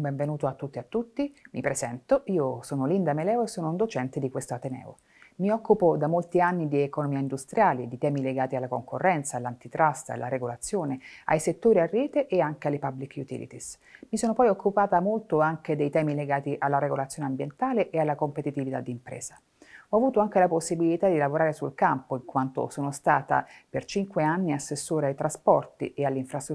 benvenuto a tutti e a tutti. Mi presento, io sono Linda Meleo e sono un docente di questo Ateneo. Mi occupo da molti anni di economia industriale, di temi legati alla concorrenza, all'antitrust, alla regolazione, ai settori a rete e anche alle public utilities. Mi sono poi occupata molto anche dei temi legati alla regolazione ambientale e alla competitività d'impresa. Ho avuto anche la possibilità di lavorare sul campo, in quanto sono stata per 5 anni assessore ai trasporti e all'infrastruttura